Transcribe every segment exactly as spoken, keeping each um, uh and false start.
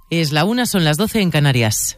Es la una, son las doce en Canarias.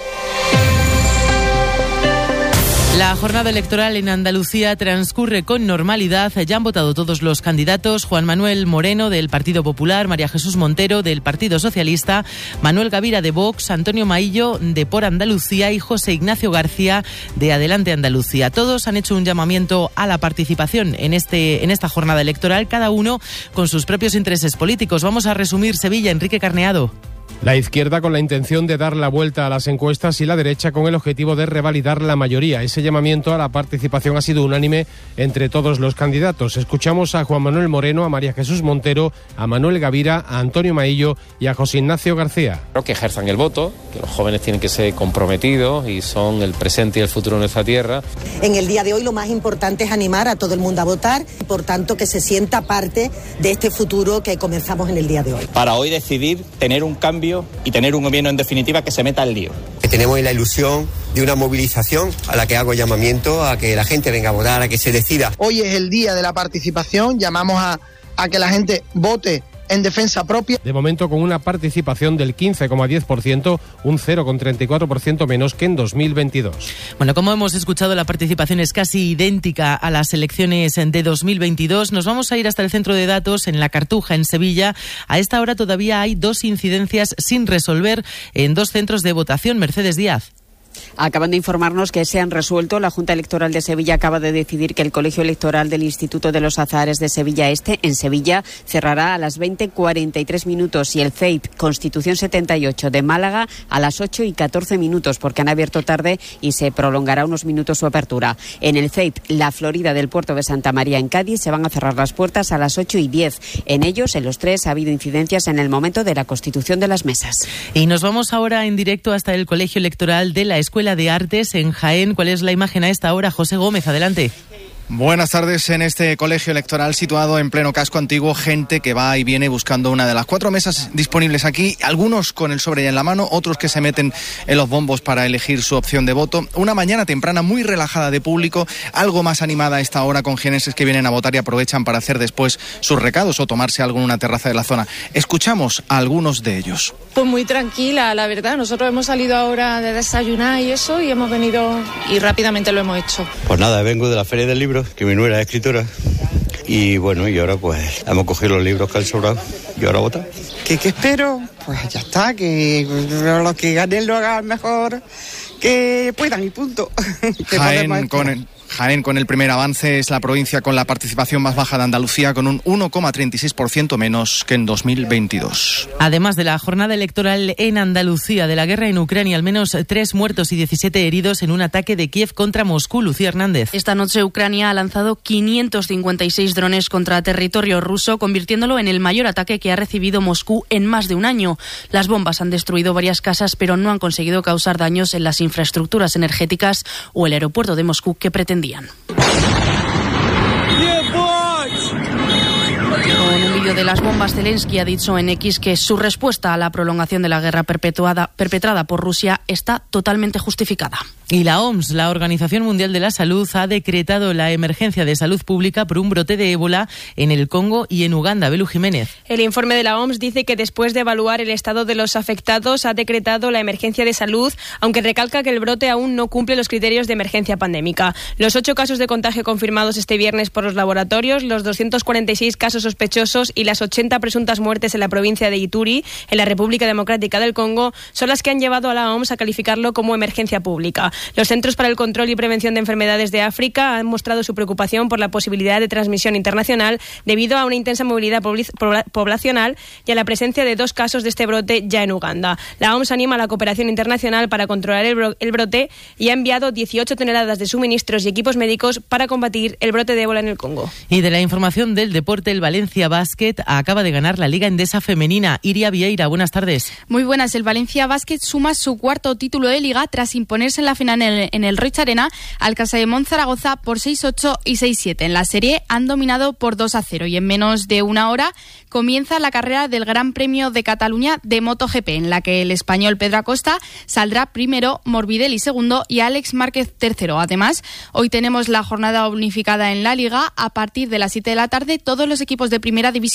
La jornada electoral en Andalucía transcurre con normalidad. Ya han votado todos los candidatos: Juan Manuel Moreno, del Partido Popular; María Jesús Montero, del Partido Socialista; Manuel Gavira, de Vox; Antonio Maillo, de Por Andalucía; y José Ignacio García, de Adelante Andalucía. Todos han hecho un llamamiento a la participación en, este, en esta jornada electoral, cada uno con sus propios intereses políticos. Vamos a resumir Sevilla. Enrique Carneado. La izquierda con la intención de dar la vuelta a las encuestas y la derecha con el objetivo de revalidar la mayoría. Ese llamamiento a la participación ha sido unánime entre todos los candidatos. Escuchamos a Juan Manuel Moreno, a María Jesús Montero, a Manuel Gavira, a Antonio Maillo y a José Ignacio García. Creo que ejerzan el voto, que los jóvenes tienen que ser comprometidos y son el presente y el futuro de nuestra tierra. En el día de hoy lo más importante es animar a todo el mundo a votar y por tanto que se sienta parte de este futuro que comenzamos en el día de hoy. Para hoy decidir tener un cambio y tener un gobierno en definitiva que se meta al lío. Que tenemos la ilusión de una movilización a la que hago llamamiento a que la gente venga a votar, a que se decida. Hoy es el día de la participación, llamamos a, a que la gente vote en defensa propia. De momento con una participación del quince coma diez por ciento, un cero coma treinta y cuatro por ciento menos que en dos mil veintidós. Bueno, como hemos escuchado, la participación es casi idéntica a las elecciones de dos mil veintidós. Nos vamos a ir hasta el centro de datos en La Cartuja, en Sevilla. A esta hora todavía hay dos incidencias sin resolver en dos centros de votación. Mercedes Díaz. Acaban de informarnos que se han resuelto. La Junta Electoral de Sevilla acaba de decidir que el Colegio Electoral del Instituto de los Azahares de Sevilla Este, en Sevilla, cerrará a las veinte cuarenta y tres minutos y el C E I P Constitución setenta y ocho de Málaga a las ocho y catorce minutos, porque han abierto tarde y se prolongará unos minutos su apertura. En el C E I P La Florida del Puerto de Santa María, en Cádiz, se van a cerrar las puertas a las ocho y diez. En ellos, en los tres, ha habido incidencias en el momento de la constitución de las mesas. Y nos vamos ahora en directo hasta el Colegio Electoral de la Escuela de Artes en Jaén. ¿Cuál es la imagen a esta hora? José Gómez, adelante. Buenas tardes. En este colegio electoral situado en pleno casco antiguo, gente que va y viene buscando una de las cuatro mesas disponibles aquí, algunos con el sobre ya en la mano, otros que se meten en los bombos para elegir su opción de voto. Una mañana temprana muy relajada de público, algo más animada a esta hora, con jienenses que vienen a votar y aprovechan para hacer después sus recados o tomarse algo en una terraza de la zona. Escuchamos a algunos de ellos. Pues muy tranquila, la verdad. Nosotros hemos salido ahora de desayunar y eso, y hemos venido y rápidamente lo hemos hecho. Pues nada, vengo de la Feria del Libro, que mi nuera es escritora, y bueno, y ahora pues hemos cogido los libros que han sobrado y ahora votar. ¿Qué, qué espero? Pues ya está, que los que ganen lo hagan mejor, que puedan y punto. Jaén con el... Jaén, con el primer avance, es la provincia con la participación más baja de Andalucía, con un uno coma treinta y seis por ciento menos que en dos mil veintidós. Además de la jornada electoral en Andalucía, de la guerra en Ucrania, al menos tres muertos y diecisiete heridos en un ataque de Kiev contra Moscú. Lucía Hernández. Esta noche Ucrania ha lanzado quinientos cincuenta y seis drones contra territorio ruso, convirtiéndolo en el mayor ataque que ha recibido Moscú en más de un año. Las bombas han destruido varias casas, pero no han conseguido causar daños en las infraestructuras energéticas o el aeropuerto de Moscú que pretendían. En un vídeo de las bombas, Zelensky ha dicho en X que su respuesta a la prolongación de la guerra perpetuada, perpetrada por Rusia está totalmente justificada. Y la O M S, la Organización Mundial de la Salud, ha decretado la emergencia de salud pública por un brote de ébola en el Congo y en Uganda. Belu Jiménez. El informe de la O M S dice que después de evaluar el estado de los afectados ha decretado la emergencia de salud, aunque recalca que el brote aún no cumple los criterios de emergencia pandémica. Los ocho casos de contagio confirmados este viernes por los laboratorios, los doscientos cuarenta y seis casos sospechosos y las ochenta presuntas muertes en la provincia de Ituri, en la República Democrática del Congo, son las que han llevado a la O M S a calificarlo como emergencia pública. Los Centros para el Control y Prevención de Enfermedades de África han mostrado su preocupación por la posibilidad de transmisión internacional debido a una intensa movilidad poblacional y a la presencia de dos casos de este brote ya en Uganda. La O M S anima a la cooperación internacional para controlar el, bro- el brote y ha enviado dieciocho toneladas de suministros y equipos médicos para combatir el brote de ébola en el Congo. Y de la información del deporte, el Valencia Basket acaba de ganar la Liga Endesa Femenina. Iria Vieira, buenas tardes. Muy buenas. El Valencia Basket suma su cuarto título de Liga tras imponerse en la final en el, en el Roig Arena al Casademont Zaragoza por seis ocho y seis siete. En la serie han dominado por dos a cero y en menos de una hora comienza la carrera del Gran Premio de Cataluña de MotoGP, en la que el español Pedro Acosta saldrá primero, Morbidelli segundo y Alex Márquez tercero. Además, hoy tenemos la jornada unificada en la Liga. A partir de las siete de la tarde, todos los equipos de primera división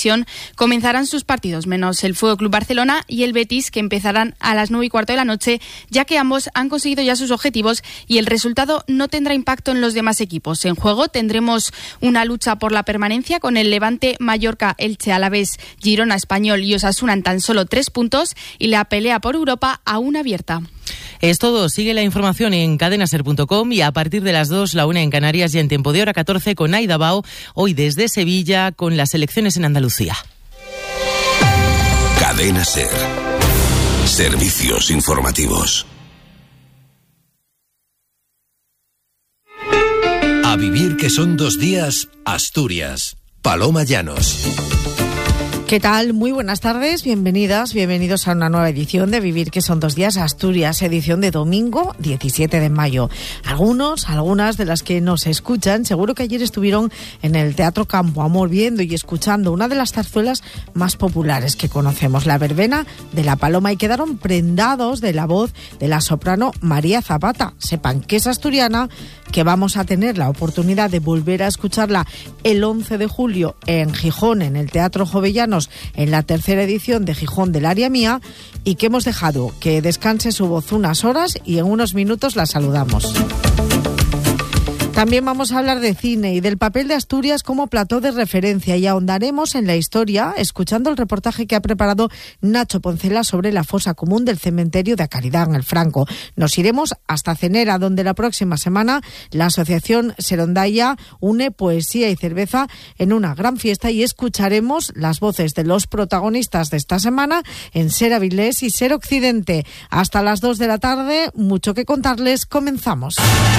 división comenzarán sus partidos, menos el F C Barcelona y el Betis, que empezarán a las nueve y cuarto de la noche, ya que ambos han conseguido ya sus objetivos y el resultado no tendrá impacto en los demás equipos. En juego tendremos una lucha por la permanencia con el Levante, Mallorca, Elche, Alavés, Girona, Español y Osasuna en tan solo tres puntos y la pelea por Europa aún abierta. Es todo. Sigue la información en cadena ser punto com y a partir de las dos, la una en Canarias y en tiempo de hora catorce con Aida Bao, hoy desde Sevilla con las elecciones en Andalucía. Cadena Ser. Servicios informativos. A vivir que son dos días, Asturias. Paloma Llanos. ¿Qué tal? Muy buenas tardes, bienvenidas, bienvenidos a una nueva edición de Vivir que son dos días, Asturias, edición de domingo diecisiete de mayo. Algunos, algunas de las que nos escuchan, seguro que ayer estuvieron en el Teatro Campo Amor viendo y escuchando una de las zarzuelas más populares que conocemos, la verbena de la Paloma, y quedaron prendados de la voz de la soprano María Zapata. Sepan que es asturiana, que vamos a tener la oportunidad de volver a escucharla el once de julio en Gijón, en el Teatro Jovellanos, en la tercera edición de Gijón del Área Mía, y que hemos dejado que descanse su voz unas horas y en unos minutos la saludamos. También vamos a hablar de cine y del papel de Asturias como plató de referencia, y ahondaremos en la historia escuchando el reportaje que ha preparado Nacho Poncela sobre la fosa común del cementerio de Caridad en el Franco. Nos iremos hasta Cenera, donde la próxima semana la Asociación Serondaya une poesía y cerveza en una gran fiesta, y escucharemos las voces de los protagonistas de esta semana en Ser Avilés y Ser Occidente. Hasta las dos de la tarde, mucho que contarles, comenzamos.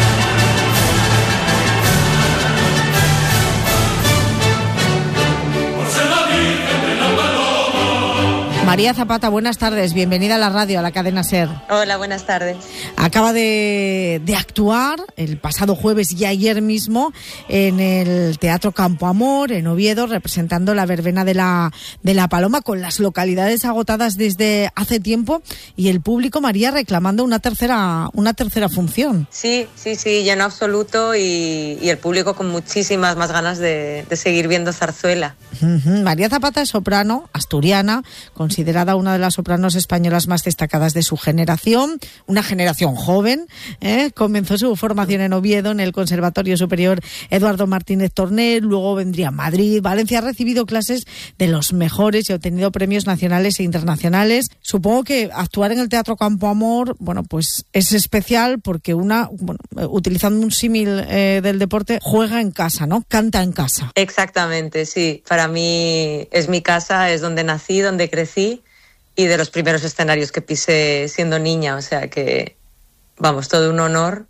María Zapata, buenas tardes, bienvenida a la radio, a la cadena SER. Hola, buenas tardes. Acaba de, de actuar el pasado jueves y ayer mismo en el Teatro Campo Amor, en Oviedo, representando la verbena de la, de la Paloma, con las localidades agotadas desde hace tiempo y el público, María, reclamando una tercera, una tercera función. Sí, sí, sí, lleno absoluto y, y el público con muchísimas más ganas de, de seguir viendo zarzuela. Uh-huh. María Zapata es soprano, asturiana, considerada una de las sopranos españolas más destacadas de su generación, una generación joven. ¿eh? Comenzó su formación en Oviedo, en el Conservatorio Superior Eduardo Martínez Torner, luego vendría a Madrid, Valencia. Ha recibido clases de los mejores y ha obtenido premios nacionales e internacionales. Supongo que actuar en el Teatro Campo Amor, bueno, pues es especial porque una, bueno, utilizando un símil eh, del deporte, juega en casa, ¿no? Canta en casa. Exactamente, sí. Para mí es mi casa, es donde nací, donde crecí y de los primeros escenarios que pisé siendo niña, o sea que, vamos, todo un honor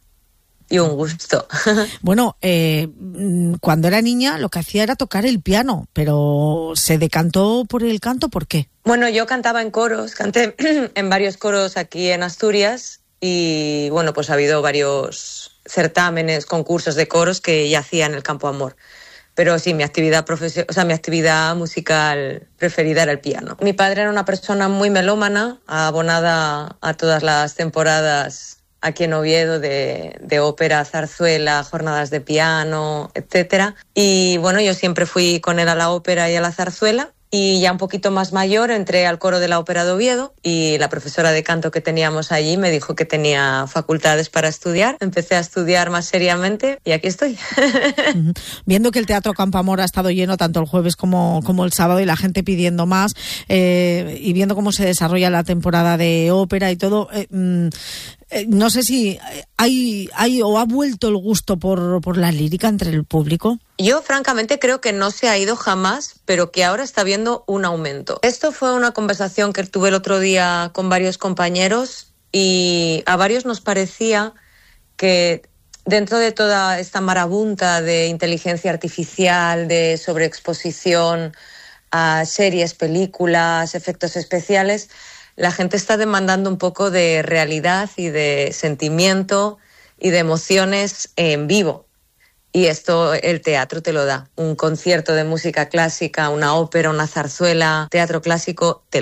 y un gusto. Bueno, eh, cuando era niña lo que hacía era tocar el piano, pero se decantó por el canto, ¿por qué? Bueno, yo cantaba en coros, canté en varios coros aquí en Asturias y, bueno, pues ha habido varios certámenes, concursos de coros que ya hacía en el Campo Amor. Pero sí, mi actividad profesional, o sea, mi actividad musical preferida era el piano. Mi padre era una persona muy melómana, abonada a todas las temporadas aquí en Oviedo de, de ópera, zarzuela, jornadas de piano, etcétera. Y bueno, yo siempre fui con él a la ópera y a la zarzuela. Y ya un poquito más mayor entré al coro de la Ópera de Oviedo y la profesora de canto que teníamos allí me dijo que tenía facultades para estudiar. Empecé a estudiar más seriamente y aquí estoy. Uh-huh. Viendo que el Teatro Campo Amor ha estado lleno tanto el jueves como, como el sábado y la gente pidiendo más, eh, y viendo cómo se desarrolla la temporada de ópera y todo, eh, mm, eh, no sé si hay, hay o ha vuelto el gusto por, por la lírica entre el público. Yo francamente creo que no se ha ido jamás, pero que ahora está viendo un aumento. Esto fue una conversación que tuve el otro día con varios compañeros y a varios nos parecía que dentro de toda esta marabunta de inteligencia artificial, de sobreexposición a series, películas, efectos especiales, la gente está demandando un poco de realidad y de sentimiento y de emociones en vivo. Y esto el teatro te lo da. Un concierto de música clásica, una ópera, una zarzuela, teatro clásico, te lo da.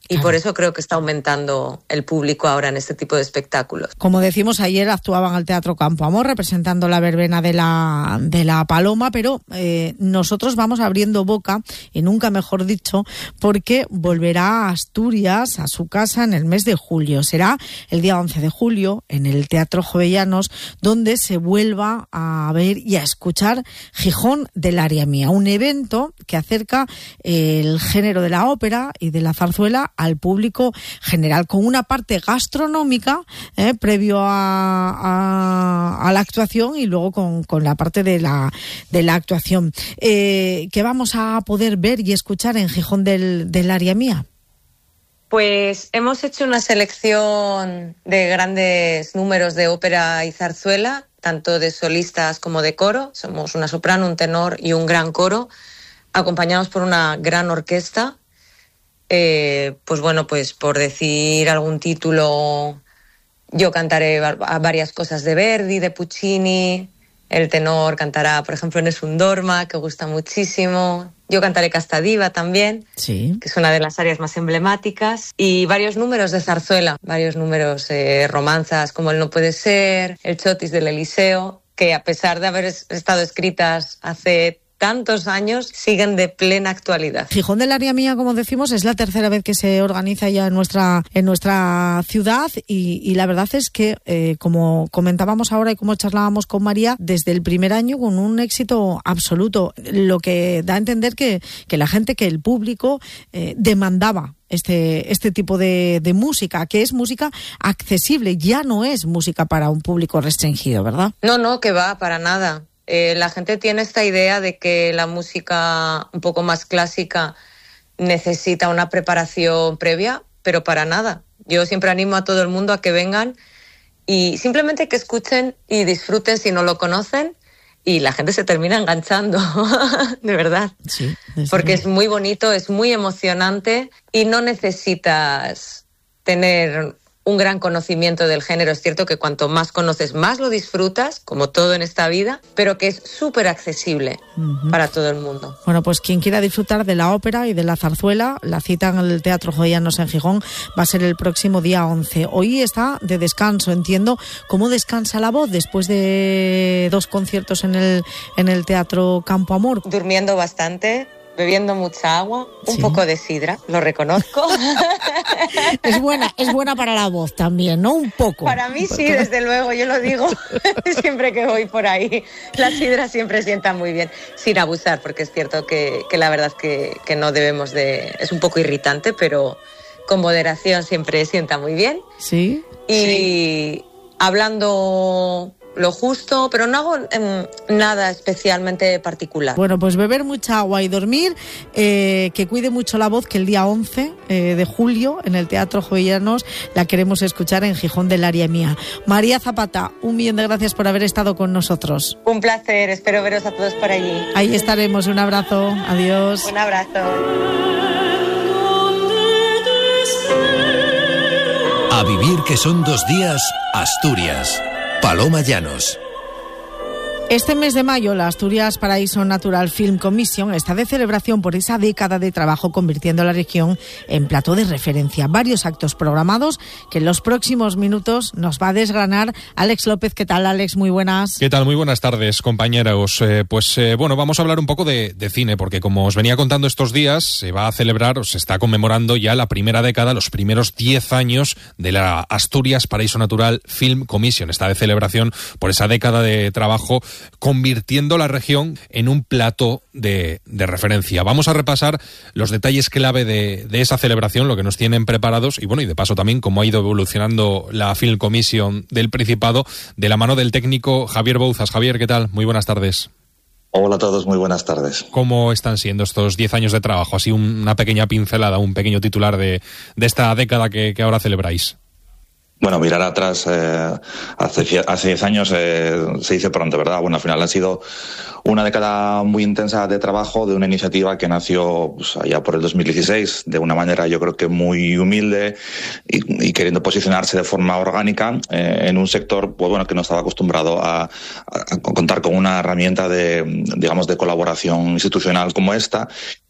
Y por eso creo que está aumentando el público ahora en este tipo de espectáculos. Como decimos, ayer actuaban al Teatro Campo Amor representando la verbena de la, de la Paloma, pero eh, nosotros vamos abriendo boca, y nunca mejor dicho, porque volverá a Asturias, a su casa, en el mes de julio. Será el día once de julio en el Teatro Jovellanos, donde se vuelva a ver y a escuchar Gijón del Área Mía, un evento que acerca eh, el género de la ópera y de la zarzuela al público general, con una parte gastronómica eh, previo a, a, a la actuación y luego con, con la parte de la, de la actuación. Eh, ¿Qué vamos a poder ver y escuchar en Gijón del, del Área Mía? Pues hemos hecho una selección de grandes números de ópera y zarzuela, tanto de solistas como de coro. Somos una soprano, un tenor y un gran coro, acompañados por una gran orquesta. Eh, pues bueno, pues por decir algún título, yo cantaré varias cosas de Verdi, de Puccini, el tenor cantará, por ejemplo, Nessun Dorma, que gusta muchísimo, yo cantaré Casta Diva también, sí, que es una de las áreas más emblemáticas, y varios números de zarzuela, varios números, eh, romanzas como El no puede ser, El chotis del Eliseo, que a pesar de haber estado escritas hace tantos años, siguen de plena actualidad. Gijón del Área Mía, como decimos, es la tercera vez que se organiza ya en nuestra en nuestra ciudad y, y la verdad es que, eh, como comentábamos ahora y como charlábamos con María, desde el primer año con un éxito absoluto, lo que da a entender que, que la gente, que el público eh, demandaba este este tipo de, de música, que es música accesible, ya no es música para un público restringido, ¿verdad? No, no, que va, para nada. Eh, la gente tiene esta idea de que la música un poco más clásica necesita una preparación previa, pero para nada. Yo siempre animo a todo el mundo a que vengan y simplemente que escuchen y disfruten si no lo conocen, y la gente se termina enganchando, de verdad. Sí, porque es muy bonito, es muy emocionante y no necesitas tener un gran conocimiento del género. Es cierto que cuanto más conoces, más lo disfrutas, como todo en esta vida, pero que es súper accesible uh-huh. para todo el mundo. Bueno, pues quien quiera disfrutar de la ópera y de la zarzuela, la cita en el Teatro Jovellanos en Gijón va a ser el próximo día once. Hoy está de descanso, entiendo. ¿Cómo descansa la voz después de dos conciertos en el, en el Teatro Campo Amor? Durmiendo bastante, bebiendo mucha agua, un sí. poco de sidra, lo reconozco. Es buena, es buena para la voz también, ¿no? Un poco. Para mí sí, desde luego, yo lo digo siempre que voy por ahí. La sidra siempre sienta muy bien, sin abusar, porque es cierto que, que la verdad que, que no debemos de... Es un poco irritante, pero con moderación siempre sienta muy bien. Sí. Y sí. hablando... lo justo, pero no hago eh, nada especialmente particular. Bueno, pues beber mucha agua y dormir, eh, que cuide mucho la voz, que el día once eh, de julio en el Teatro Jovellanos la queremos escuchar en Gijón del Área Mía. María Zapata, un millón de gracias por haber estado con nosotros. Un placer, espero veros a todos por allí. Ahí estaremos, un abrazo, adiós. Un abrazo. A vivir que son dos días, Asturias. Paloma Llanos. Este mes de mayo, la Asturias Paraíso Natural Film Commission está de celebración por esa década de trabajo, convirtiendo la región en plató de referencia. Varios actos programados que en los próximos minutos nos va a desgranar Alex López. ¿Qué tal, Alex? Muy buenas. ¿Qué tal? Muy buenas tardes, compañeros. Eh, pues eh, bueno, vamos a hablar un poco de, de cine, porque como os venía contando estos días, se va a celebrar, o se está conmemorando ya la primera década, los primeros diez años de la Asturias Paraíso Natural Film Commission. Está de celebración por esa década de trabajo, convirtiendo la región en un plató de, de referencia. Vamos a repasar los detalles clave de, de esa celebración, lo que nos tienen preparados y bueno, y de paso también cómo ha ido evolucionando la Film Commission del Principado, de la mano del técnico Javier Bouzas. Javier, ¿qué tal? Muy buenas tardes. Hola a todos, muy buenas tardes. ¿Cómo están siendo estos diez años de trabajo? Así una pequeña pincelada, un pequeño titular de, de esta década que, que ahora celebráis. Bueno, mirar atrás, eh, hace, hace diez años eh, se dice pronto, ¿verdad? Bueno, al final ha sido una década muy intensa de trabajo de una iniciativa que nació pues, allá por el dos mil dieciséis, de una manera yo creo que muy humilde y, y queriendo posicionarse de forma orgánica eh, en un sector pues, bueno, que no estaba acostumbrado a, a contar con una herramienta de, digamos, de colaboración institucional como esta.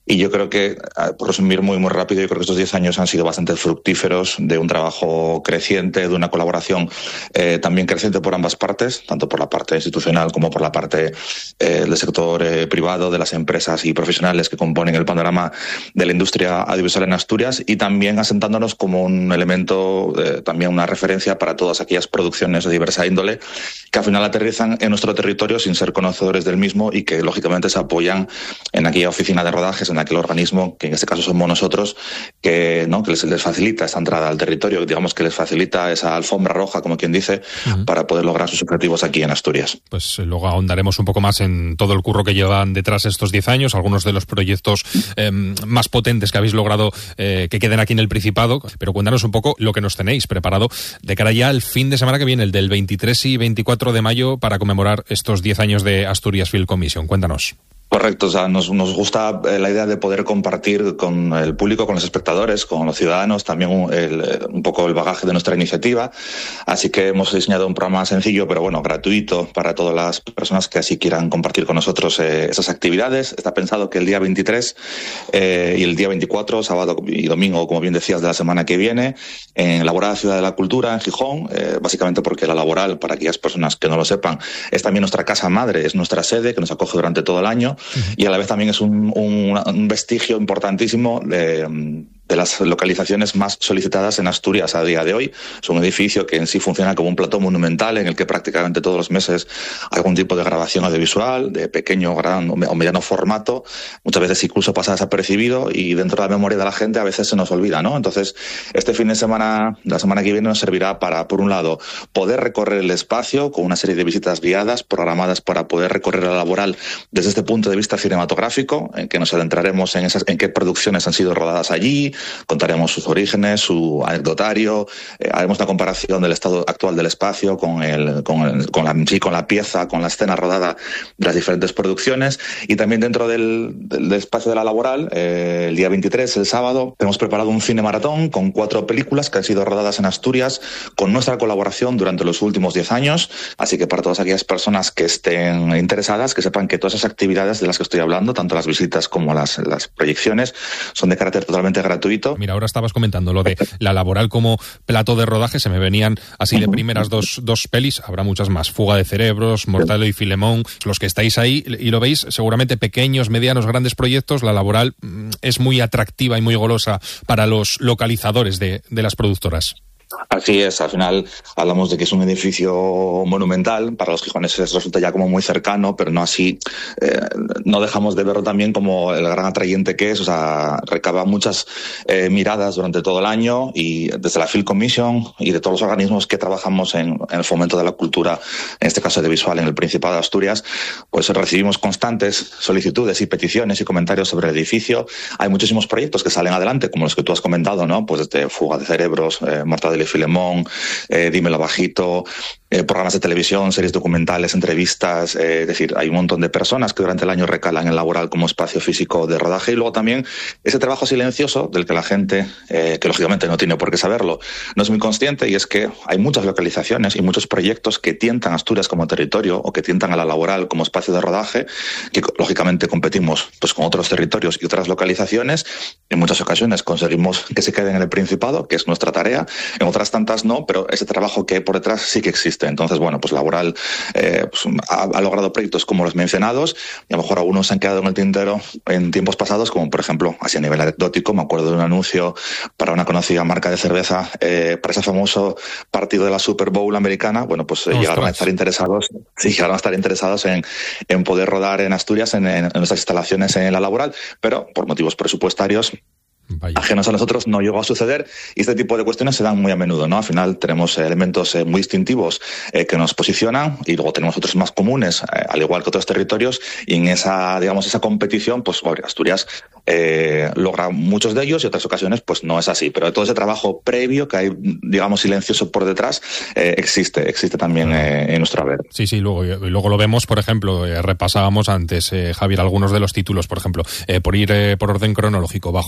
Y yo creo que, por resumir muy muy rápido, yo creo que estos diez años han sido bastante fructíferos, de un trabajo creciente, de una colaboración eh, también creciente por ambas partes, tanto por la parte institucional como por la parte eh, del sector eh, privado, de las empresas y profesionales que componen el panorama de la industria audiovisual en Asturias, y también asentándonos como un elemento, eh, también una referencia para todas aquellas producciones de diversa índole que al final aterrizan en nuestro territorio sin ser conocedores del mismo y que lógicamente se apoyan en aquella oficina de rodajes, en aquel organismo, que en este caso somos nosotros, que, ¿no? que les, les facilita esa entrada al territorio, digamos que les facilita esa alfombra roja, como quien dice, uh-huh. para poder lograr sus objetivos aquí en Asturias. Pues eh, luego ahondaremos un poco más en todo el curro que llevan detrás estos diez años, algunos de los proyectos eh, más potentes que habéis logrado eh, que queden aquí en el Principado, pero cuéntanos un poco lo que nos tenéis preparado de cara ya al fin de semana que viene, el del veintitrés y veinticuatro de mayo, para conmemorar estos diez años de Asturias Film Commission. Cuéntanos. Correcto, o sea, nos, nos gusta la idea de poder compartir con el público, con los espectadores, con los ciudadanos, también el, un poco el bagaje de nuestra iniciativa. Así que hemos diseñado un programa sencillo, pero bueno, gratuito para todas las personas que así quieran compartir con nosotros eh, esas actividades. Está pensado que el día veintitrés eh, y el día veinticuatro, sábado y domingo, como bien decías, de la semana que viene, en la Laboral Ciudad de la Cultura, en Gijón, eh, básicamente porque la Laboral, para aquellas personas que no lo sepan, es también nuestra casa madre, es nuestra sede que nos acoge durante todo el año. Y a la vez también es un, un, un vestigio importantísimo de, de las localizaciones más solicitadas en Asturias a día de hoy. Es un edificio que en sí funciona como un plató monumental en el que prácticamente todos los meses hay algún tipo de grabación audiovisual de pequeño, gran o mediano formato, muchas veces incluso pasa desapercibido y dentro de la memoria de la gente a veces se nos olvida, ¿no? Entonces, este fin de semana, la semana que viene, nos servirá para, por un lado, poder recorrer el espacio con una serie de visitas guiadas programadas para poder recorrer la Laboral desde este punto de vista cinematográfico, en que nos adentraremos en esas, en qué producciones han sido rodadas allí, contaremos sus orígenes, su anecdotario, eh, haremos una comparación del estado actual del espacio con el, con el, con la, sí, con la pieza, con la escena rodada de las diferentes producciones, y también dentro del, del, del espacio de la Laboral, eh, el día veintitrés, el sábado, hemos preparado un cine maratón con cuatro películas que han sido rodadas en Asturias con nuestra colaboración durante los últimos diez años, así que para todas aquellas personas que estén interesadas, que sepan que todas esas actividades de las que estoy hablando, tanto las visitas como las, las proyecciones, son de carácter totalmente gratuito. Mira, ahora estabas comentando lo de la Laboral como plato de rodaje, se me venían así de primeras dos, dos pelis, habrá muchas más, Fuga de Cerebros, Mortadelo y Filemón, los que estáis ahí y lo veis, seguramente pequeños, medianos, grandes proyectos, la Laboral es muy atractiva y muy golosa para los localizadores de, de las productoras. Así es, al final hablamos de que es un edificio monumental, para los gijoneses resulta ya como muy cercano, pero no así, eh, no dejamos de verlo también como el gran atrayente que es, o sea, recaba muchas eh, miradas durante todo el año, y desde la Film Commission y de todos los organismos que trabajamos en, en el fomento de la cultura, en este caso de visual en el Principado de Asturias, pues recibimos constantes solicitudes y peticiones y comentarios sobre el edificio. Hay muchísimos proyectos que salen adelante, como los que tú has comentado, ¿no? Pues desde Fuga de Cerebros, eh, Mortadelo y Filemón, eh, Dímelo Bajito, eh, programas de televisión, series documentales, entrevistas, eh, es decir, hay un montón de personas que durante el año recalan en Laboral como espacio físico de rodaje, y luego también ese trabajo silencioso del que la gente, eh, que lógicamente no tiene por qué saberlo, no es muy consciente, y es que hay muchas localizaciones y muchos proyectos que tientan a Asturias como territorio o que tientan a la Laboral como espacio de rodaje, que lógicamente competimos pues con otros territorios y otras localizaciones. En muchas ocasiones conseguimos que se queden en el Principado, que es nuestra tarea, en otras tantas no, pero ese trabajo que hay por detrás sí que existe. Entonces, bueno, pues Laboral eh, pues, ha, ha logrado proyectos como los mencionados, y a lo mejor algunos se han quedado en el tintero en tiempos pasados, como por ejemplo, así a nivel anecdótico, me acuerdo de un anuncio para una conocida marca de cerveza, eh, para ese famoso partido de la Super Bowl americana. Bueno, pues eh, llegaron a estar interesados, sí, llegaron a estar interesados en, en poder rodar en Asturias, en, en, en nuestras instalaciones en la Laboral, pero por motivos presupuestarios Vaya. ajenos a nosotros no llegó a suceder, y este tipo de cuestiones se dan muy a menudo, ¿no? Al final tenemos eh, elementos eh, muy distintivos eh, que nos posicionan, y luego tenemos otros más comunes, eh, al igual que otros territorios, y en esa, digamos, esa competición, pues Asturias eh, logra muchos de ellos, y otras ocasiones pues no es así, pero todo ese trabajo previo que hay, digamos, silencioso por detrás, eh, existe, existe también eh, en nuestro haber. Sí, sí, luego, y luego lo vemos, por ejemplo, eh, repasábamos antes, eh, Javier, algunos de los títulos, por ejemplo, eh, por ir eh, por orden cronológico, Bajo la piel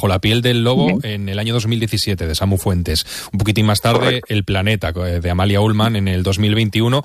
del Lobo en el año dos mil diecisiete, de Samu Fuentes. Un poquitín más tarde, Correcto. El Planeta, de Amalia Ullman, en el dos mil veintiuno.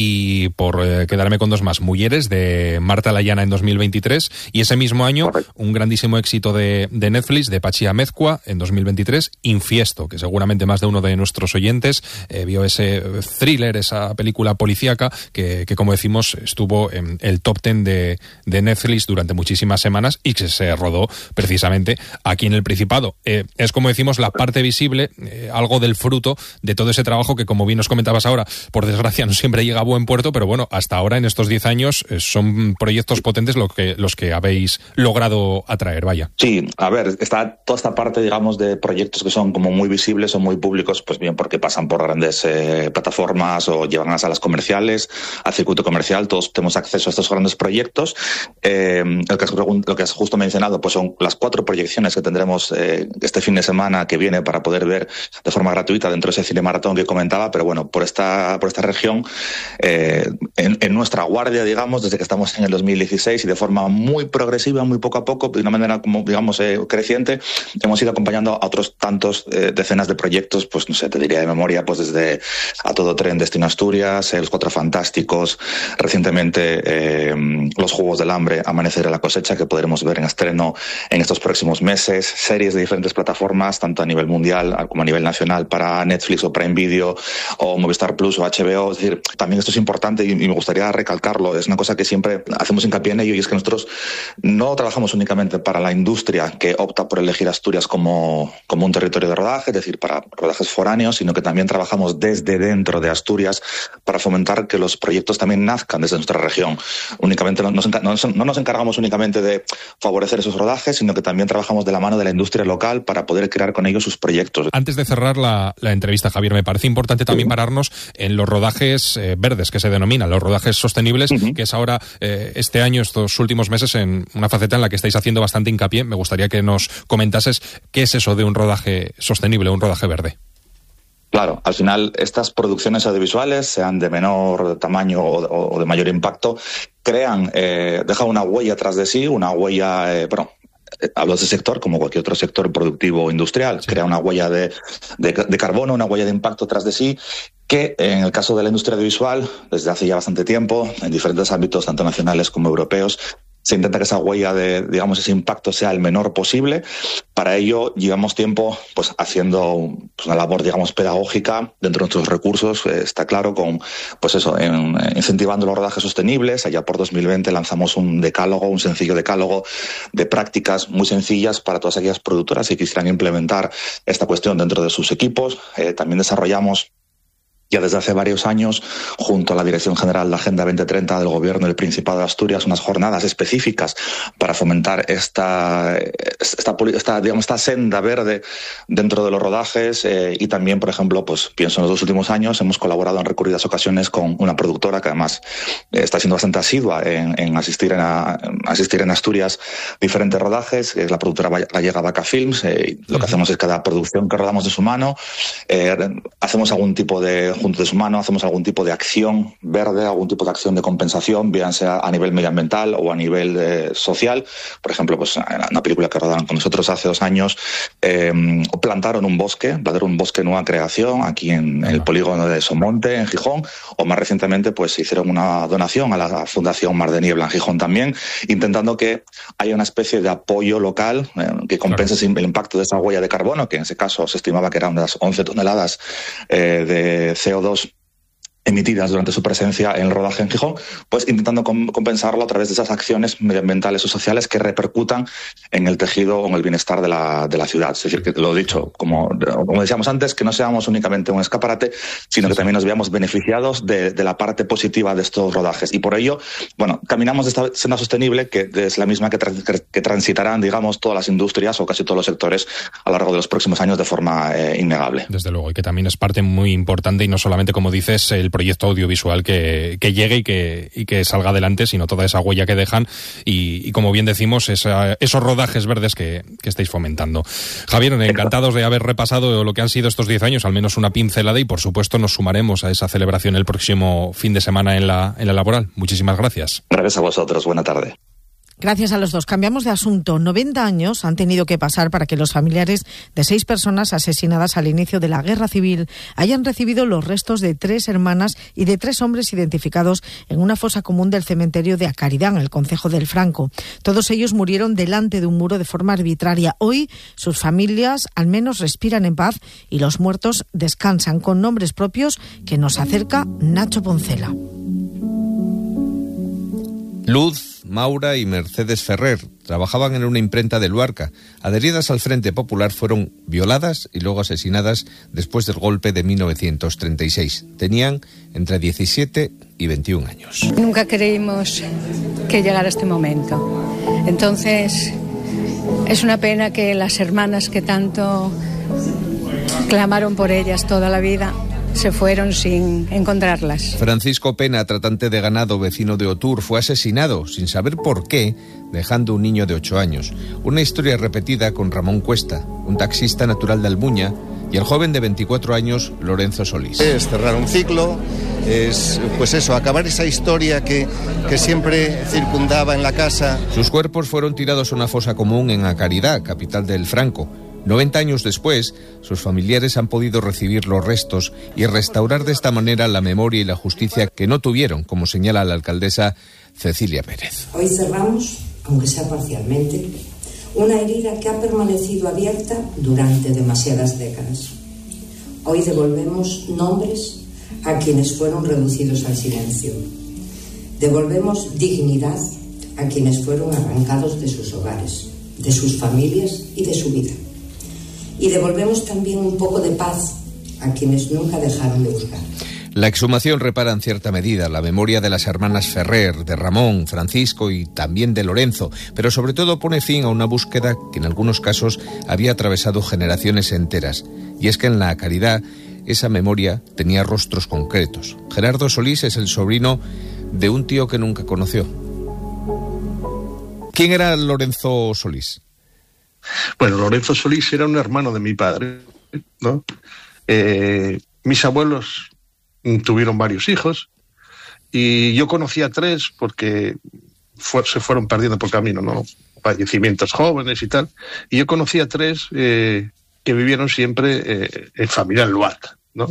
Y por eh, quedarme con dos más, Mujeres, de Marta Layana, en dos mil veintitrés. Y ese mismo año, Correcto. Un grandísimo éxito de, de Netflix, de Pachi Amezcua, en dos mil veintitrés, Infiesto, que seguramente más de uno de nuestros oyentes eh, vio ese thriller, esa película policíaca, que, que como decimos, estuvo en el top ten de, de Netflix durante muchísimas semanas y que se rodó precisamente aquí en el Principado. Eh, es, como decimos, la parte visible, eh, algo del fruto de todo ese trabajo que, como bien nos comentabas ahora, por desgracia no siempre llega a buen puerto, pero bueno, hasta ahora en estos diez años eh, son proyectos potentes lo que, los que habéis logrado atraer, vaya. Sí, a ver, está toda esta parte, digamos, de proyectos que son como muy visibles o muy públicos, pues bien porque pasan por grandes eh, plataformas o llevan a las salas comerciales, al circuito comercial, todos tenemos acceso a estos grandes proyectos. Eh, lo, que has, lo que has justo mencionado, pues son las cuatro proyecciones que tendremos eh, este fin de semana que viene para poder ver de forma gratuita dentro de ese cine maratón que comentaba, pero bueno, por esta, por esta región, eh, en, en nuestra guardia, digamos, desde que estamos en el dos mil dieciséis y de forma muy progresiva, muy poco a poco, de una manera como, digamos, eh, creciente, hemos ido acompañando a otros tantos eh, decenas de proyectos, pues no sé, te diría de memoria, pues desde A Todo Tren, Destino Asturias, eh, Los Cuatro Fantásticos, recientemente eh, Los Juegos del Hambre, Amanecer a la Cosecha, que podremos ver en estreno en estos próximos meses, series de diferentes plataformas, tanto a nivel mundial como a nivel nacional, para Netflix o Prime Video o Movistar Plus o H B O. Es decir, también esto es importante y, y me gustaría recalcarlo, es una cosa que siempre hacemos hincapié en ello, y es que nosotros no trabajamos únicamente para la industria que opta por elegir Asturias como, como un territorio de rodaje, es decir, para rodajes foráneos, sino que también trabajamos desde dentro de Asturias para fomentar que los proyectos también nazcan desde nuestra región. Únicamente no nos, no nos encargamos únicamente de favorecer esos rodajes, sino que también trabajamos de la mano de la industria local para poder crear con ellos sus proyectos. Antes de cerrar la, la entrevista, Javier, me parece importante también pararnos en los rodajes eh, verdes, que se denominan, los rodajes sostenibles, uh-huh. que es ahora, eh, este año, estos últimos meses, en una faceta en la que estáis haciendo bastante hincapié. Me gustaría que nos comentases qué es eso de un rodaje sostenible, un rodaje verde. Claro, al final estas producciones audiovisuales, sean de menor tamaño o, o de mayor impacto, crean, eh, dejan una huella tras de sí, una huella, eh, bueno, hablo de ese sector como cualquier otro sector productivo o industrial, sí. Crea una huella de, de, de carbono, una huella de impacto tras de sí, que en el caso de la industria audiovisual, desde hace ya bastante tiempo, en diferentes ámbitos, tanto nacionales como europeos, se intenta que esa huella de, digamos, ese impacto sea el menor posible. Para ello llevamos tiempo pues haciendo pues, una labor, digamos, pedagógica dentro de nuestros recursos, eh, está claro, con pues eso, en, incentivando los rodajes sostenibles. Allá por dos mil veinte lanzamos un decálogo, un sencillo decálogo de prácticas muy sencillas para todas aquellas productoras que quisieran implementar esta cuestión dentro de sus equipos. Eh, también desarrollamos ya desde hace varios años, junto a la Dirección General de Agenda veinte treinta del Gobierno del Principado de Asturias, unas jornadas específicas para fomentar esta, esta, esta, digamos, esta senda verde dentro de los rodajes. Eh, y también, por ejemplo, pues pienso en los dos últimos años, hemos colaborado en recurridas ocasiones con una productora que además eh, está siendo bastante asidua en, en, asistir en, a, en asistir en Asturias diferentes rodajes, que es la productora gallega Vaca Films. Eh, lo que hacemos es cada producción que rodamos de su mano, eh, hacemos algún tipo de junto de su mano, hacemos algún tipo de acción verde, algún tipo de acción de compensación, bien sea a nivel medioambiental o a nivel eh, social. Por ejemplo, pues en una película que rodaron con nosotros hace dos años, eh, plantaron un bosque, plantaron un bosque Nueva Creación aquí en, en el polígono de Somonte, en Gijón, o más recientemente pues hicieron una donación a la Fundación Mar de Niebla en Gijón también, intentando que haya una especie de apoyo local eh, que compense claro. el impacto de esa huella de carbono, que en ese caso se estimaba que eran unas once toneladas eh, de C O dos emitidas durante su presencia en el rodaje en Gijón, pues intentando com- compensarlo a través de esas acciones medioambientales o sociales que repercutan en el tejido o en el bienestar de la, de la ciudad. Es decir, que lo he dicho, como, como decíamos antes, que no seamos únicamente un escaparate, sino sí, que sí. también nos veamos beneficiados de, de la parte positiva de estos rodajes. Y por ello, bueno, caminamos de esta senda sostenible, que es la misma que, tra- que transitarán, digamos, todas las industrias o casi todos los sectores a lo largo de los próximos años de forma eh, innegable. Desde luego, y que también es parte muy importante, y no solamente, como dices, el proyecto audiovisual que, que llegue y que, y que salga adelante, sino toda esa huella que dejan y, y como bien decimos, esa, esos rodajes verdes que, que estáis fomentando. Javier, encantados de haber repasado lo que han sido estos diez años, al menos una pincelada, y por supuesto nos sumaremos a esa celebración el próximo fin de semana en la, en la laboral. Muchísimas gracias. Gracias a vosotros, buena tarde. Gracias a los dos. Cambiamos de asunto. noventa años han tenido que pasar para que los familiares de seis personas asesinadas al inicio de la Guerra Civil hayan recibido los restos de tres hermanas y de tres hombres identificados en una fosa común del cementerio de Acaridán, en el concejo del Franco. Todos ellos murieron delante de un muro de forma arbitraria. Hoy sus familias al menos respiran en paz y los muertos descansan con nombres propios que nos acerca Nacho Poncela. Luz, Maura y Mercedes Ferrer trabajaban en una imprenta de Luarca. Adheridas al Frente Popular, fueron violadas y luego asesinadas después del golpe de mil novecientos treinta y seis. Tenían entre diecisiete y veintiún años. Nunca creímos que llegara este momento. Entonces, es una pena que las hermanas que tanto clamaron por ellas toda la vida se fueron sin encontrarlas. Francisco Pena, tratante de ganado vecino de Otur, fue asesinado sin saber por qué, dejando un niño de ocho años. Una historia repetida con Ramón Cuesta, un taxista natural de Almuña, y el joven de veinticuatro años, Lorenzo Solís. Es cerrar un ciclo, es pues eso, acabar esa historia que, que siempre circundaba en la casa. Sus cuerpos fueron tirados a una fosa común en Acaridá, capital del Franco. noventa años después, sus familiares han podido recibir los restos y restaurar de esta manera la memoria y la justicia que no tuvieron, como señala la alcaldesa Cecilia Pérez. Hoy cerramos, aunque sea parcialmente, una herida que ha permanecido abierta durante demasiadas décadas. Hoy devolvemos nombres a quienes fueron reducidos al silencio. Devolvemos dignidad a quienes fueron arrancados de sus hogares, de sus familias y de su vida. Y devolvemos también un poco de paz a quienes nunca dejaron de buscar. La exhumación repara en cierta medida la memoria de las hermanas Ferrer, de Ramón, Francisco y también de Lorenzo, pero sobre todo pone fin a una búsqueda que en algunos casos había atravesado generaciones enteras. Y es que en la Caridad esa memoria tenía rostros concretos. Gerardo Solís es el sobrino de un tío que nunca conoció. ¿Quién era Lorenzo Solís? Bueno, Lorenzo Solís era un hermano de mi padre, ¿no? Eh, mis abuelos tuvieron varios hijos y yo conocí a tres porque fue, se fueron perdiendo por camino, ¿no? Fallecimientos jóvenes y tal. Y yo conocí a tres eh, que vivieron siempre eh, en familia en Luarca, ¿no?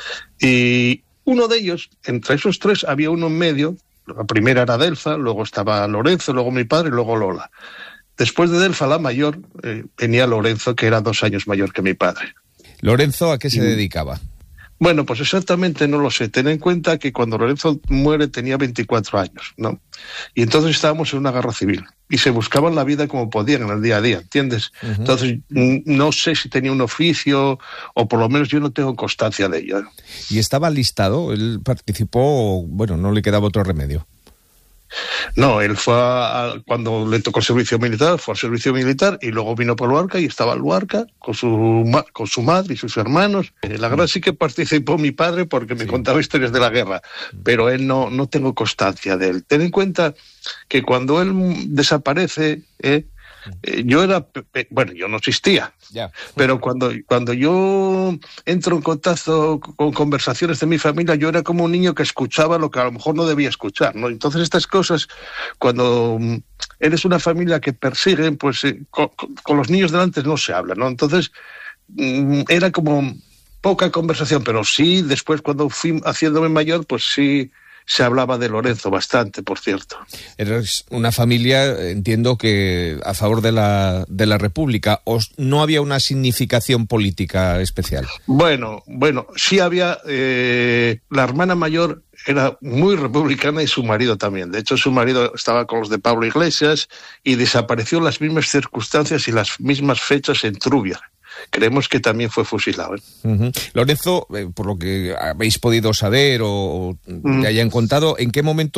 Y uno de ellos, entre esos tres, había uno en medio. La primera era Delfa, luego estaba Lorenzo, luego mi padre y luego Lola. Después de Delfa, la mayor, eh, venía Lorenzo, que era dos años mayor que mi padre. ¿Lorenzo a qué se y, dedicaba? Bueno, pues exactamente no lo sé. Ten en cuenta que cuando Lorenzo muere tenía veinticuatro años, ¿no? Y entonces estábamos en una guerra civil y se buscaban la vida como podían en el día a día, ¿entiendes? Uh-huh. Entonces no sé si tenía un oficio o por lo menos yo no tengo constancia de ello. ¿Y estaba listado? ¿Él participó o, bueno, no le quedaba otro remedio? No, él fue a, a, cuando le tocó el servicio militar, fue al servicio militar y luego vino por Luarca y estaba en Luarca con su, con su madre y sus hermanos. En la guerra sí que participó mi padre porque me sí. contaba historias de la guerra, pero él no, no tengo constancia de él. Ten en cuenta que cuando él desaparece, eh, eh, yo era, bueno, yo no existía, ya. pero cuando, cuando yo entro en contacto con conversaciones de mi familia, yo era como un niño que escuchaba lo que a lo mejor no debía escuchar, ¿no? Entonces estas cosas, cuando eres una familia que persiguen, pues eh, con, con los niños delante no se habla, ¿no? Entonces mm, era como poca conversación, pero sí, después cuando fui haciéndome mayor, pues sí, se hablaba de Lorenzo bastante, por cierto. Eres una familia, entiendo que a favor de la de la República, ¿o no había una significación política especial? Bueno, bueno, sí había. Eh, la hermana mayor era muy republicana y su marido también. De hecho, su marido estaba con los de Pablo Iglesias y desapareció en las mismas circunstancias y las mismas fechas en Trubia. Creemos que también fue fusilado, ¿eh? Uh-huh. Lorenzo, eh, por lo que habéis podido saber o, o uh-huh. te hayan contado, ¿en qué momento